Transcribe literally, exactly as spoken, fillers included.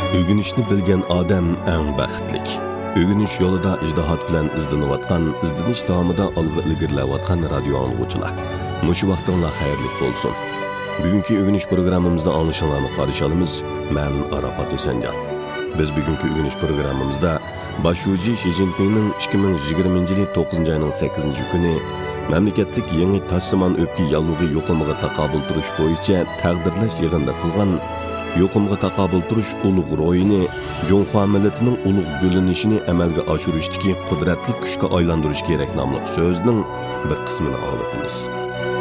Ögünüşni bilgen odam eng baxtlik. Ögünüş yo'lida ijtihod bilan izlanayotgan, izlanish davomida olg'a ilgirlayotgan radio anglag'uchilar. Mushu vaqtinglar xayrli bo'lsin. Bugungi ögünüş programmamizda anglashinglarni qarshi olamiz. Men Arafat O'sanjon. Biz bugungi ögünüş programmamizda Başuji Xi Jinpingning ikki ming yigirmanchi yil to'qqizinchi oyning sakkizinchi kuni mamlakatlik yangi tashsimon o'pki yallig'i yo'qilmaga taqobil turish bo'yicha taqdirlash yig'inida qilgan yo'qimga taqobil turish ulug' ro'yini Jonxua millatining ulug' gulinishini amalga oshirishdagi qudratli kuchga aylantirish kerak nomli so'zning bir qismini anglatamiz.